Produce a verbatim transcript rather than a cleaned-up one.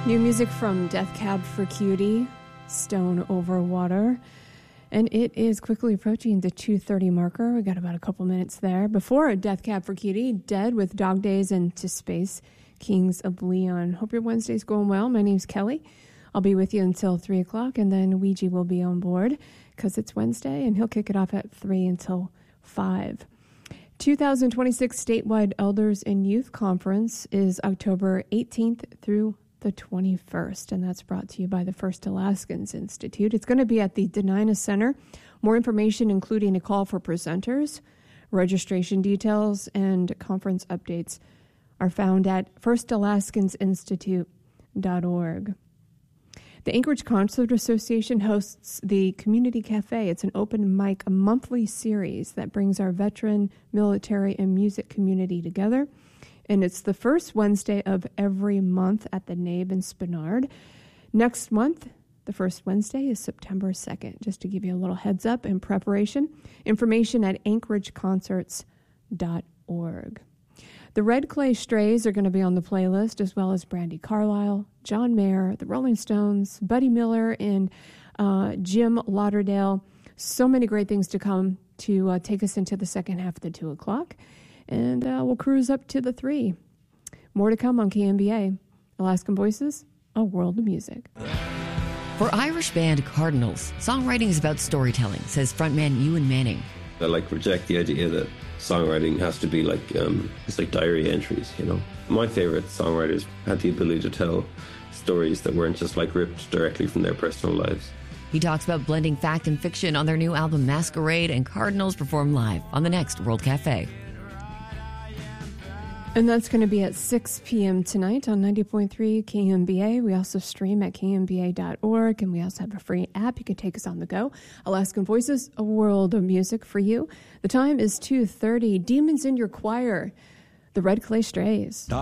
New music from Death Cab for Cutie, Stone Over Water. And it is quickly approaching the two thirty marker. We got about a couple minutes there. Before Death Cab for Cutie, Dead with Dog Days and To Space, Kings of Leon. Hope your Wednesday's going well. My name's Kelly. I'll be with you until three o'clock, and then Ouija will be on board because it's Wednesday, and he'll kick it off at three until five. two thousand twenty-six Statewide Elders and Youth Conference is October eighteenth through the twenty-first, and that's brought to you by the First Alaskans Institute. It's going to be at the Denina Center. More information, including a call for presenters, registration details, and conference updates, are found at first alaskans institute dot org. The Anchorage Concert Association hosts the Community Cafe. It's an open mic, a monthly series that brings our veteran, military, and music community together. And it's the first Wednesday of every month at the Nabe in Spenard. Next month, the first Wednesday is September second, just to give you a little heads up in preparation. Information at anchorage concerts dot org. The Red Clay Strays are going to be on the playlist, as well as Brandi Carlile, John Mayer, the Rolling Stones, Buddy Miller, and uh, Jim Lauderdale. So many great things to come to uh, take us into the second half of the two o'clock. And uh, we'll cruise up to the three. More to come on K M B A. Alaskan Voices, a world of music. For Irish band Cardinals, songwriting is about storytelling, says frontman Ewan Manning. I like reject the idea that songwriting has to be like um, it's like diary entries, you know. My favorite songwriters had the ability to tell stories that weren't just like ripped directly from their personal lives. He talks about blending fact and fiction on their new album Masquerade, and Cardinals perform live on the next World Cafe. And that's going to be at six p.m. tonight on ninety point three K M B A. We also stream at K M B A dot org, and we also have a free app. You can take us on the go. Alaskan Voices, a world of music for you. The time is two thirty. Demons in Your Choir, the Red Clay Strays.